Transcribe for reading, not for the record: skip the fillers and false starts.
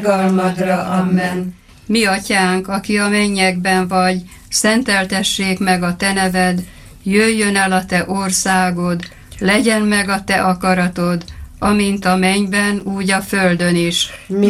galmadra. Amen. Mi atyánk, aki a mennyekben vagy, szenteltessék meg a te neved, jöjjön el a te országod, legyen meg a te akaratod, amint a mennyben, úgy a földön is.